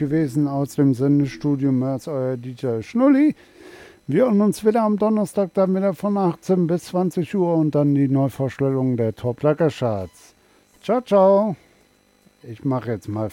gewesen aus dem Sendestudio März, euer DJ Schnulli. Wir hören uns wieder am Donnerstag dann wieder von 18 bis 20 Uhr und dann die Neuvorstellung der Top Lager Charts. Ciao, ciao. Ich mache jetzt mal